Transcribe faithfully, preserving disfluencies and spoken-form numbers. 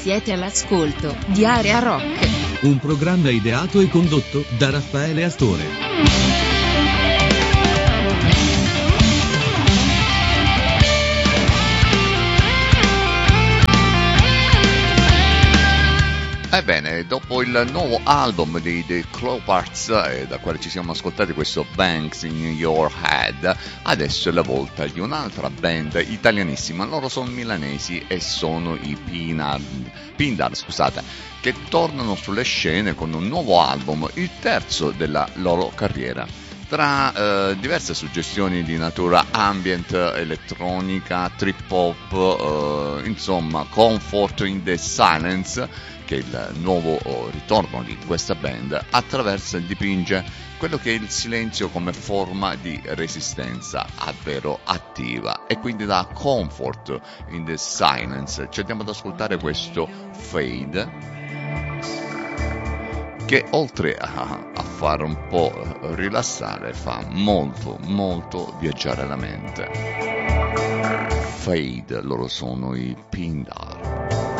Siete all'ascolto di Area Rock, un programma ideato e condotto da Raffaele Astore. Ebbene, dopo il nuovo album di The Clopars, eh, da quale ci siamo ascoltati questo Banks in Your Head, adesso è la volta di un'altra band italianissima. Loro sono milanesi e sono i Pindar, Pindar scusate, che tornano sulle scene con un nuovo album, il terzo della loro carriera. Tra eh, diverse suggestioni di natura ambient, elettronica, trip hop, eh, insomma, Comfort in the Silence, che è il nuovo oh, ritorno di questa band, attraversa e dipinge quello che è il silenzio come forma di resistenza, davvero attiva, e quindi da Comfort in the Silence ci andiamo ad ascoltare questo Fade, che oltre a, a fare un po' rilassare fa molto molto viaggiare la mente. Fade, loro sono i Pindar.